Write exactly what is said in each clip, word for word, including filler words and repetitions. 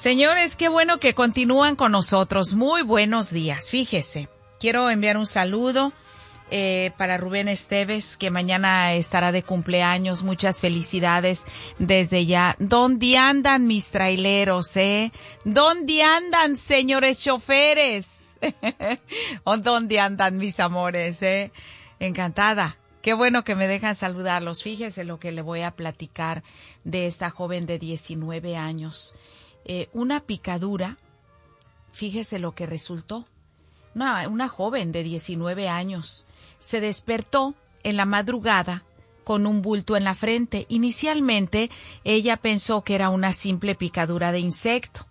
Señores, qué bueno que continúan con nosotros. Muy buenos días. Fíjese, quiero enviar un saludo eh, para Rubén Esteves, que mañana estará de cumpleaños. Muchas felicidades desde ya. ¿Dónde andan mis traileros, eh? ¿Dónde andan, señores choferes? ¿O dónde andan mis amores, eh? Encantada. Qué bueno que me dejan saludarlos. Fíjese lo que le voy a platicar de esta joven de diecinueve años. Eh, una picadura, fíjese lo que resultó. Una, una joven de diecinueve años se despertó en la madrugada con un bulto en la frente. Inicialmente ella pensó que era una simple picadura de insecto.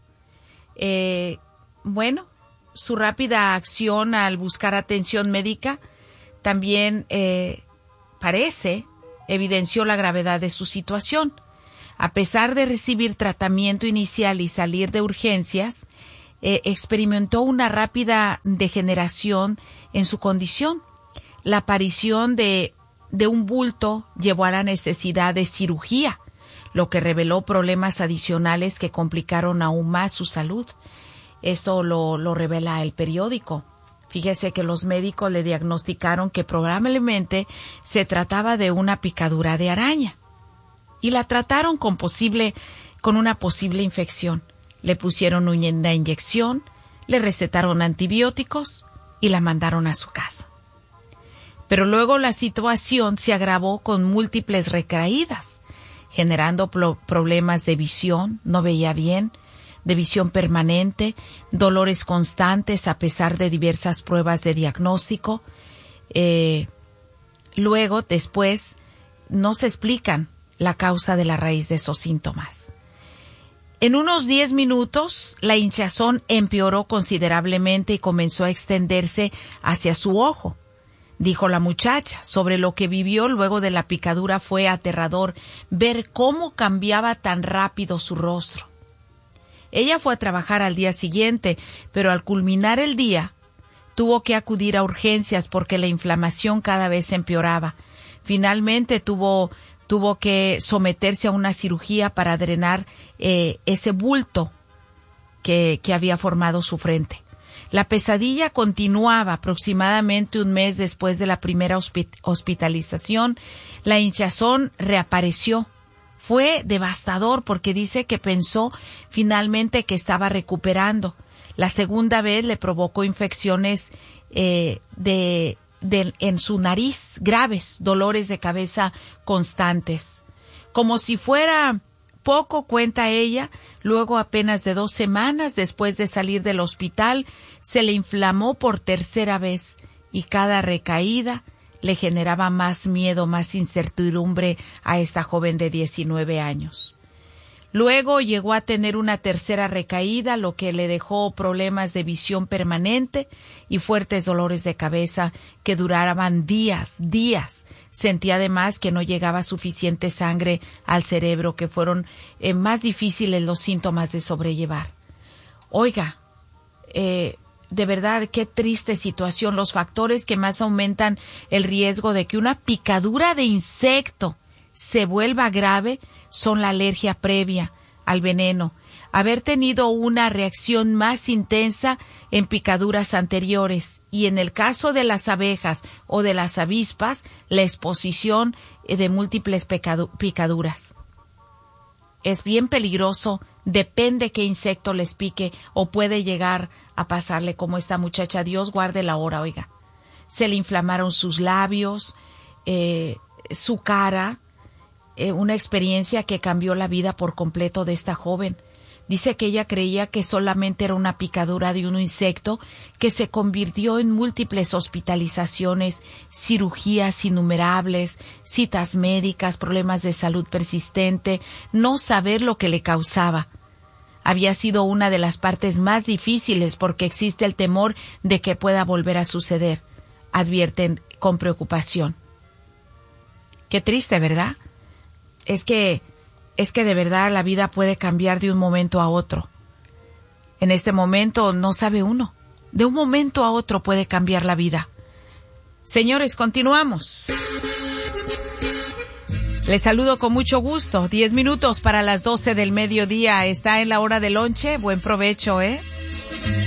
Eh, bueno, su rápida acción al buscar atención médica también eh, parece evidenció la gravedad de su situación. A pesar de recibir tratamiento inicial y salir de urgencias, eh, experimentó una rápida degeneración en su condición. La aparición de, de un bulto llevó a la necesidad de cirugía, lo que reveló problemas adicionales que complicaron aún más su salud. Esto lo, lo revela el periódico. Fíjese que los médicos le diagnosticaron que probablemente se trataba de una picadura de araña. Y la trataron con posible, con una posible infección. Le pusieron una inyección, le recetaron antibióticos y la mandaron a su casa. Pero luego la situación se agravó con múltiples recaídas, generando pro- problemas de visión, no veía bien, de visión permanente, dolores constantes a pesar de diversas pruebas de diagnóstico. Eh, luego, después, no se explican la causa de la raíz de esos síntomas. En unos diez minutos, la hinchazón empeoró considerablemente y comenzó a extenderse hacia su ojo. Dijo la muchacha, sobre lo que vivió luego de la picadura fue aterrador ver cómo cambiaba tan rápido su rostro. Ella fue a trabajar al día siguiente, pero al culminar el día, tuvo que acudir a urgencias porque la inflamación cada vez empeoraba. Finalmente tuvo tuvo que someterse a una cirugía para drenar eh, ese bulto que, que había formado su frente. La pesadilla continuaba aproximadamente un mes después de la primera hospi- hospitalización. La hinchazón reapareció. Fue devastador porque dice que pensó finalmente que estaba recuperando. La segunda vez le provocó infecciones eh, de... De, en su nariz, graves dolores de cabeza constantes. Como si fuera poco, cuenta ella, luego apenas de dos semanas después de salir del hospital, se le inflamó por tercera vez y cada recaída le generaba más miedo, más incertidumbre a esta joven de diecinueve años. Luego llegó a tener una tercera recaída, lo que le dejó problemas de visión permanente y fuertes dolores de cabeza que duraban días, días. Sentía además que no llegaba suficiente sangre al cerebro, que fueron eh, más difíciles los síntomas de sobrellevar. Oiga, eh, de verdad, qué triste situación. Los factores que más aumentan el riesgo de que una picadura de insecto se vuelva grave son la alergia previa al veneno, haber tenido una reacción más intensa en picaduras anteriores y en el caso de las abejas o de las avispas, la exposición de múltiples pecadu- picaduras. Es bien peligroso, depende qué insecto les pique o puede llegar a pasarle como esta muchacha. Dios guarde la hora, oiga. Se le inflamaron sus labios, eh, su cara, Eh, una experiencia que cambió la vida por completo de esta joven. Dice que ella creía que solamente era una picadura de un insecto que se convirtió en múltiples hospitalizaciones, cirugías innumerables, citas médicas, problemas de salud persistente, no saber lo que le causaba. Había sido una de las partes más difíciles porque existe el temor de que pueda volver a suceder, advierten con preocupación. Qué triste, ¿verdad? Es que, es que de verdad la vida puede cambiar de un momento a otro. En este momento no sabe uno. De un momento a otro puede cambiar la vida. Señores, continuamos. Les saludo con mucho gusto. Diez minutos para las doce del mediodía. Está en la hora de lonche. Buen provecho, ¿eh?